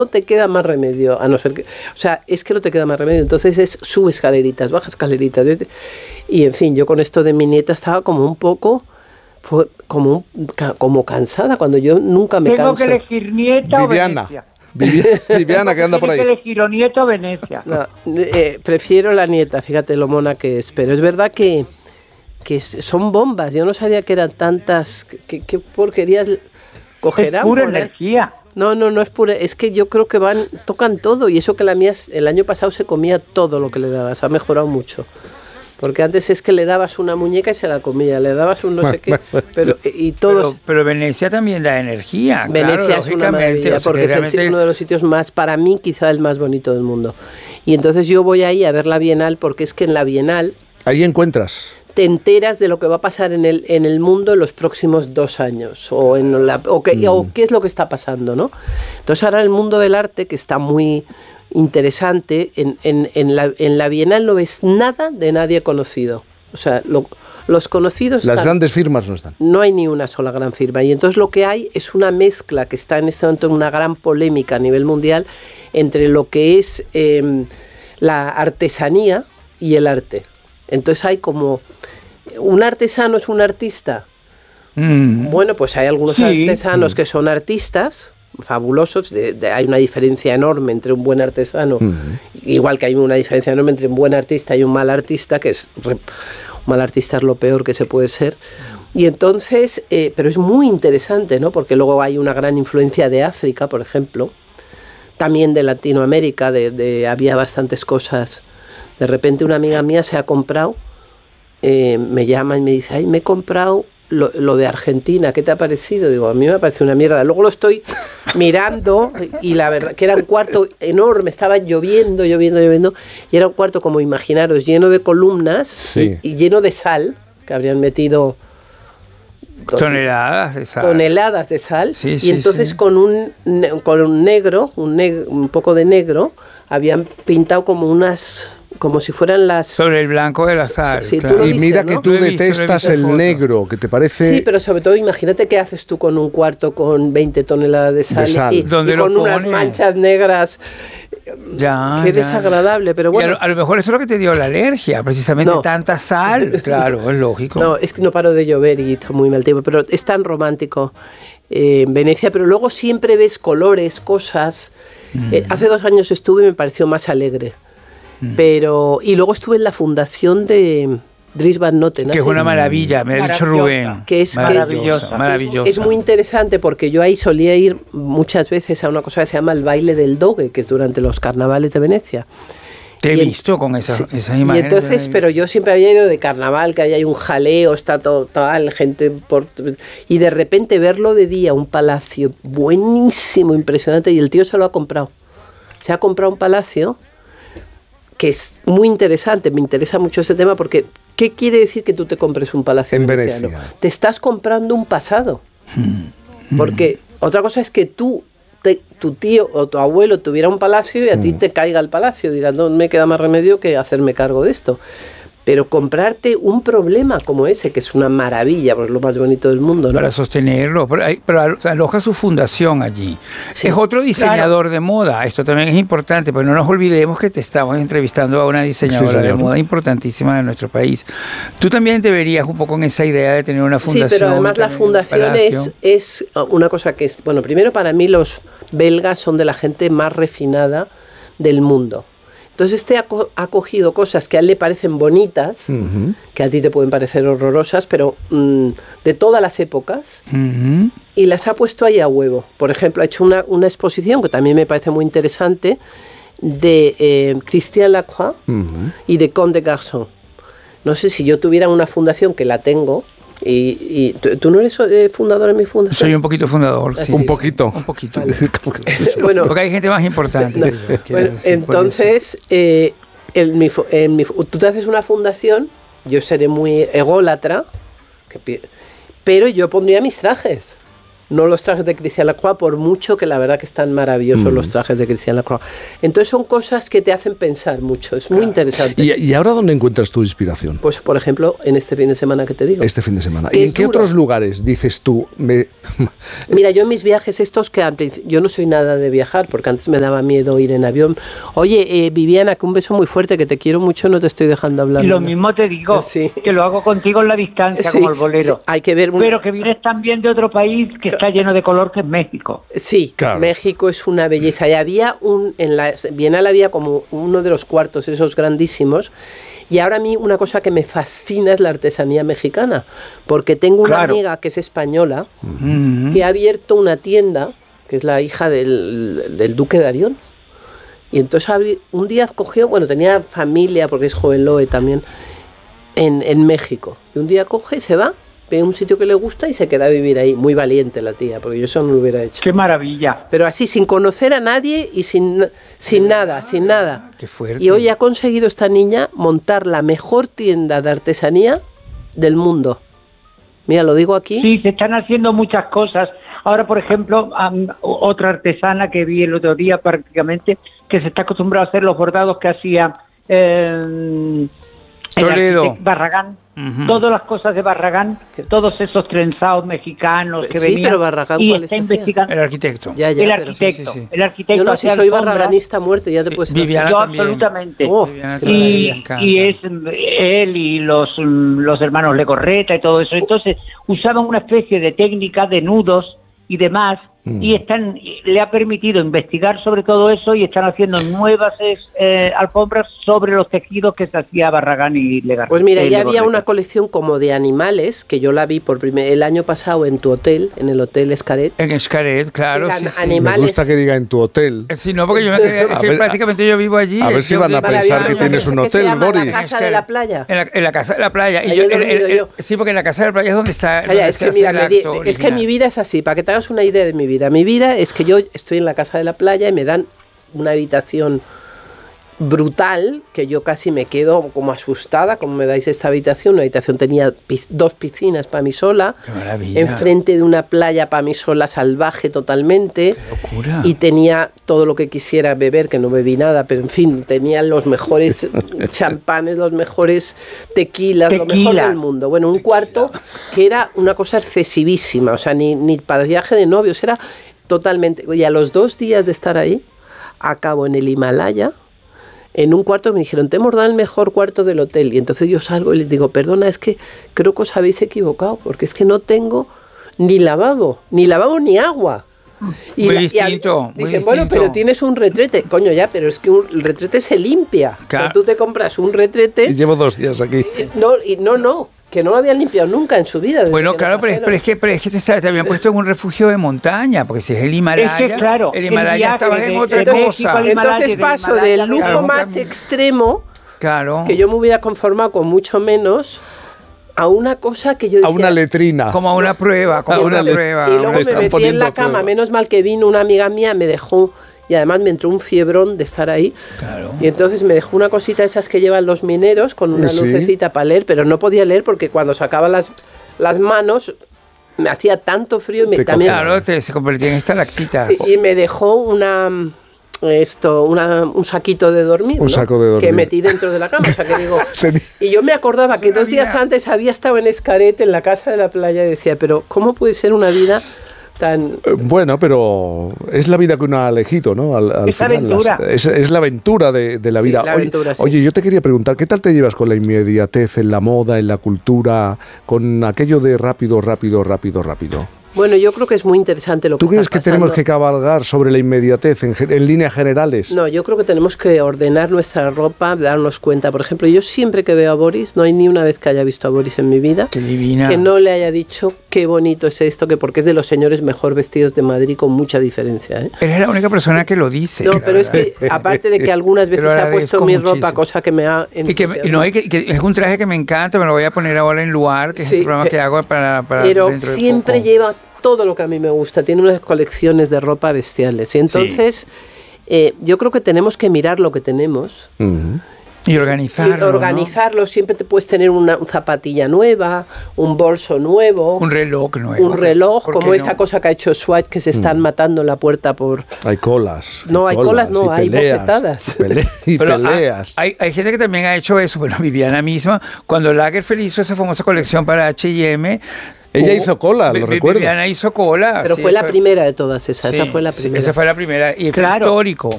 te queda más remedio, a no ser que... O sea, es que no te queda más remedio. Entonces sube escaleritas, baja escaleritas. Y, en fin, yo con esto de mi nieta estaba como un poco... como cansada, cuando yo nunca me canso. Tengo que elegir nieta Viviana. o Venecia. Viviana, que anda por ahí. Tengo que elegir o nieta o Venecia. No, prefiero la nieta, fíjate lo mona que es. Pero es verdad que son bombas. Yo no sabía que eran tantas. ¿Qué porquerías cogerán? Es pura energía. No es pura. Es que yo creo que tocan todo. Y eso que la mía el año pasado se comía todo lo que le dabas. Ha mejorado mucho. Porque antes es que le dabas una muñeca y se la comía, le dabas un no sé qué, pero Venecia también da energía. Venecia claro, es una maravilla, porque es uno de los sitios más, para mí, quizá el más bonito del mundo. Y entonces yo voy ahí a ver la Bienal, porque es que en la Bienal... Ahí encuentras... te enteras de lo que va a pasar en el mundo en los próximos 2 años, o qué es lo que está pasando, ¿no? Entonces ahora el mundo del arte, que está muy... interesante, en la Bienal no ves nada de nadie conocido. O sea, los conocidos las grandes firmas no están. No hay ni una sola gran firma. Y entonces lo que hay es una mezcla que está en este momento en una gran polémica a nivel mundial entre lo que es la artesanía y el arte. Entonces hay como... ¿Un artesano es un artista? Bueno, pues hay algunos artesanos que son artistas fabulosos, hay una diferencia enorme entre un buen artesano, igual que hay una diferencia enorme entre un buen artista y un mal artista, un mal artista es lo peor que se puede ser, y entonces, pero es muy interesante, ¿no? Porque luego hay una gran influencia de África, por ejemplo, también de Latinoamérica, había bastantes cosas. De repente una amiga mía se ha comprado, me llama y me dice, ay, me he comprado lo de Argentina, ¿qué te ha parecido? Digo, a mí me ha parecido una mierda. Luego lo estoy mirando y la verdad que era un cuarto enorme, estaba lloviendo, y era un cuarto, como imaginaros, lleno de columnas y lleno de sal, que habrían metido toneladas de sal. Y entonces con un negro, un poco de negro, habían pintado como si fueran las... sobre el blanco de la sal. Sí, claro. Y mira, ¿no? Que tú detestas el negro, que te parece... Sí, pero sobre todo imagínate qué haces tú con un cuarto con 20 toneladas de sal. Y con unas manchas negras. Qué desagradable, pero bueno. A lo mejor eso es lo que te dio la alergia, precisamente tanta sal. Claro, es lógico. No, es que no paro de llover y está muy mal tiempo, pero es tan romántico en Venecia, pero luego siempre ves colores, cosas. Hace 2 años estuve y me pareció más alegre. Y luego estuve en la fundación de Dries Van Noten, ¿no? Que es una maravilla, me ha dicho Rubén. Que es maravillosa. Es muy interesante porque yo ahí solía ir muchas veces a una cosa que se llama el baile del doge, que es durante los carnavales de Venecia. Te he visto con esas imágenes. Y entonces, pero yo siempre había ido de carnaval, que ahí hay un jaleo, está total gente y de repente verlo de día, un palacio buenísimo, impresionante, y el tío se lo ha comprado. Se ha comprado un palacio que es muy interesante, me interesa mucho ese tema porque ¿qué quiere decir que tú te compres un palacio en veneciano? Venecia? Te estás comprando un pasado. Porque otra cosa es que tu tío o tu abuelo tuviera un palacio y a ti te caiga el palacio, digas, no me queda más remedio que hacerme cargo de esto. Pero comprarte un problema como ese, que es una maravilla, pues es lo más bonito del mundo, ¿no? Para sostenerlo, pero aloja su fundación allí. Sí, es otro diseñador de moda, esto también es importante, pero no nos olvidemos que te estamos entrevistando a una diseñadora de moda importantísima de nuestro país. Tú también deberías un poco en esa idea de tener una fundación. Sí, pero además la fundación es una cosa que es, bueno, primero para mí los belgas son de la gente más refinada del mundo. Entonces ha cogido cosas que a él le parecen bonitas, que a ti te pueden parecer horrorosas, pero de todas las épocas, y las ha puesto ahí a huevo. Por ejemplo, ha hecho una exposición que también me parece muy interesante de Christian Lacroix y de Comme des Garçons. No sé si yo tuviera una fundación, que la tengo, y ¿tú no eres fundador en mi fundación? Soy un poquito fundador. Sí. Un poquito. Vale. Bueno, porque hay gente más importante. Bueno, entonces, tú te haces una fundación, yo seré muy ególatra, pero yo pondría mis trajes. no los trajes de Christian Lacroix, por mucho que la verdad que están maravillosos los trajes de Christian Lacroix. Entonces son cosas que te hacen pensar mucho, es muy interesante. ¿Y ahora dónde encuentras tu inspiración? Pues por ejemplo, en este fin de semana que te digo. Este fin de semana. ¿Y en qué otros lugares dices tú? Mira, yo en mis viajes estos, que yo no soy nada de viajar, porque antes me daba miedo ir en avión. Oye, Viviana, que un beso muy fuerte, que te quiero mucho, no te estoy dejando hablar. Y lo mismo te digo, que lo hago contigo en la distancia, como el bolero. Sí, hay que ver pero que vienes también de otro país que está lleno de color, que es México. Sí, claro. México es una belleza. Y había en la Bienal había como uno de los cuartos esos grandísimos. Y ahora a mí una cosa que me fascina es la artesanía mexicana, porque tengo una amiga que es española, que ha abierto una tienda, que es la hija del duque de Arión. Y entonces un día cogió, bueno, tenía familia, porque es Joveloe también, en México. Y un día coge y se va, ve un sitio que le gusta y se queda a vivir ahí. Muy valiente la tía, porque yo eso no lo hubiera hecho. ¡Qué maravilla! Pero así, sin conocer a nadie y sin nada. ¡Qué fuerte! Y hoy ha conseguido esta niña montar la mejor tienda de artesanía del mundo. Mira, lo digo aquí. Sí, se están haciendo muchas cosas. Ahora, por ejemplo, otra artesana que vi el otro día prácticamente, que se está acostumbrada a hacer los bordados que hacía Toledo. Barragán. Todas las cosas de Barragán, todos esos trenzados mexicanos que venían. Pero Barragán, y está investigando. El arquitecto. El arquitecto. Sí. El arquitecto. Yo no sé si soy barraganista muerto, ya te puedes Viviana yo también. Absolutamente. Y es él y los hermanos Legorreta y todo eso. Entonces usaban una especie de técnica de nudos y demás, y le ha permitido investigar sobre todo eso, y están haciendo nuevas alfombras sobre los tejidos que se hacía Barragán y Legarreta. Pues mira, ya había una colección como de animales, que yo la vi el año pasado en tu hotel, en el Hotel Xcaret. En Xcaret, claro. Animales. Me gusta que diga en tu hotel. Sí, no, porque yo me quedé, prácticamente yo vivo allí. A ver si van a pensar que tienes un hotel, Boris. En la Casa de la Playa. En la Casa de la Playa. Y sí, porque en la Casa de la Playa es donde está... Es que mira, es que mi vida es así, para que te hagas una idea de mi vida. Mi vida es que yo estoy en la Casa de la Playa y me dan una habitación brutal, que yo casi me quedo como asustada, como me dais esta habitación. Una habitación tenía 2 piscinas para mí sola, enfrente de una playa para mí sola salvaje totalmente. ¡Qué locura! Y tenía todo lo que quisiera beber, que no bebí nada, pero en fin, tenía los mejores champanes, los mejores tequilas, lo mejor del mundo. Bueno, un cuarto que era una cosa excesivísima, o sea, ni para viaje de novios, era totalmente. Y a los 2 días de estar ahí, acabo en el Himalaya, en un cuarto. Me dijeron, te hemos dado el mejor cuarto del hotel. Y entonces yo salgo y les digo, perdona, es que creo que os habéis equivocado, porque es que no tengo ni lavabo ni agua. Y muy distinto. Dicen, bueno, pero tienes un retrete. Coño, ya, pero es que el retrete se limpia. Claro. O sea, tú te compras un retrete. Y llevo 2 días aquí. No, que no lo habían limpiado nunca en su vida. Bueno, claro, pero es que te habían puesto en un refugio de montaña, porque si es el Himalaya, es que, claro, el Himalaya estaba en otra cosa. Entonces paso del lujo más extremo, que yo me hubiera conformado con mucho menos, a una cosa que yo decía, a una letrina. Como a una prueba, Y luego me metí en la cama, menos mal que vino una amiga mía, me dejó. Y además me entró un fiebrón de estar ahí. Claro. Y entonces me dejó una cosita esas que llevan los mineros con una lucecita para leer, pero no podía leer porque cuando sacaba las manos me hacía tanto frío. Claro, se convertía en estalactitas. Sí, y me dejó un saquito de dormir, un saco de dormir que metí dentro de la cama. O sea, que digo, y yo me acordaba que 2 días antes había estado en Xcaret, en la Casa de la Playa, y decía, pero ¿cómo puede ser una vida tan... Bueno, pero es la vida que uno ha elegido, ¿no? Al final, aventura. Es la aventura de la vida. La aventura, oye, yo te quería preguntar, ¿qué tal te llevas con la inmediatez en la moda, en la cultura, con aquello de rápido? Bueno, yo creo que es muy interesante lo que ¿Tú crees está que tenemos que cabalgar sobre la inmediatez en líneas generales? No, yo creo que tenemos que ordenar nuestra ropa, darnos cuenta. Por ejemplo, yo siempre que veo a Boris, no hay ni una vez que haya visto a Boris en mi vida, ¡qué divina!, que no le haya dicho qué bonito es esto, que porque es de los señores mejor vestidos de Madrid, con mucha diferencia, ¿eh? Eres la única persona que lo dice. No, pero es que aparte de que algunas veces se ha puesto mi ropa, cosa que me ha entusiasmado. Y que es un traje que me encanta, me lo voy a poner ahora en Luar, que es el programa que hago para pero dentro de siempre poco. Lleva todo lo que a mí me gusta, tiene unas colecciones de ropa bestiales. Y entonces yo creo que tenemos que mirar lo que tenemos Y organizarlo. Y organizarlo, ¿no? Siempre te puedes tener una zapatilla nueva, un bolso nuevo. Un reloj nuevo. Un reloj, como esta cosa que ha hecho Swatch, que se están matando en la puerta por... Hay colas. No, hay colas, no, hay bofetadas. Y peleas. Hay gente que también ha hecho eso. Bueno, Viviana misma, cuando Lagerfeld hizo esa famosa colección para H&M, ella hizo cola, lo recuerdo. Viviana hizo cola. Pero fue la primera de todas esas, esa fue la primera. Esa fue la primera y fue histórico.